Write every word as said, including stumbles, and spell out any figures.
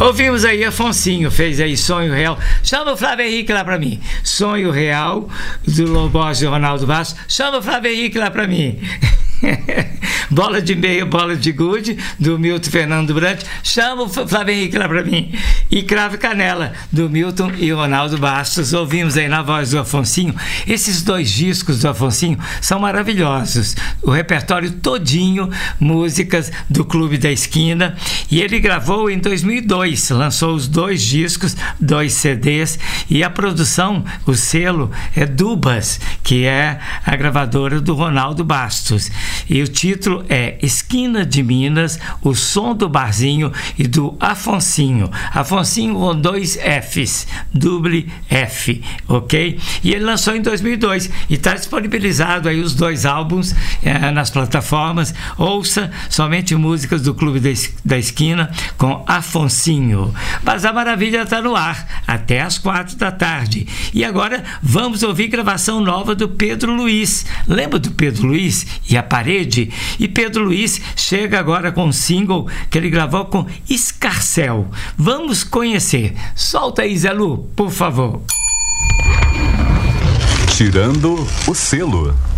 Ouvimos aí, Afonsinho fez aí Sonho Real. Chama o Flávio Henrique lá pra mim. Sonho Real, do Lobos e Ronaldo Bastos. Chama o Flávio Henrique lá pra mim. Bola de meia, bola de gude, do Milton Fernando Brant. Chama o Flávio Henrique lá pra mim. E Cravo e Canela, do Milton e Ronaldo Bastos. Ouvimos aí na voz do Afonsinho. Esses dois discos do Afonsinho são maravilhosos. O repertório todinho, músicas do Clube da Esquina. E ele gravou em dois mil e dois, lançou os dois discos, dois C Ds. E a produção, o selo, é Dubas, que é a gravadora do Ronaldo Bastos. E o título é Esquina de Minas, o som do barzinho e do Afonsinho. Afonsinho com dois Fs, double F, ok? E ele lançou em dois mil e dois e está disponibilizado aí os dois álbuns é, nas plataformas. Ouça somente músicas do Clube da Esquina com Afonsinho. Mas a maravilha está no ar até às quatro da tarde. E agora vamos ouvir gravação nova do Pedro Luiz. Lembra do Pedro Luiz e a Parede? E Pedro Luiz chega agora com um single que ele gravou com Escarcel. Vamos conhecer. Solta aí, Zé Lu, por favor. Tirando o selo.